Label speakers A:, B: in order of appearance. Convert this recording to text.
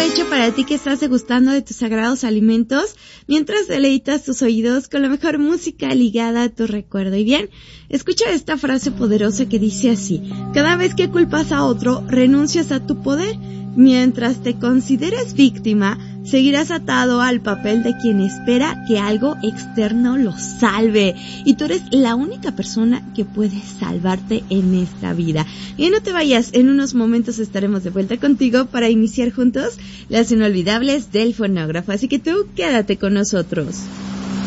A: provecho para ti que estás degustando de tus sagrados alimentos mientras deleitas tus oídos con la mejor música ligada a tu recuerdo. Y bien, escucha esta frase poderosa que dice así: cada vez que culpas a otro, renuncias a tu poder. Mientras te consideres víctima, seguirás atado al papel de quien espera que algo externo lo salve. Y tú eres la única persona que puede salvarte en esta vida. Y no te vayas, en unos momentos estaremos de vuelta contigo para iniciar juntos las inolvidables del fonógrafo. Así que tú quédate con nosotros.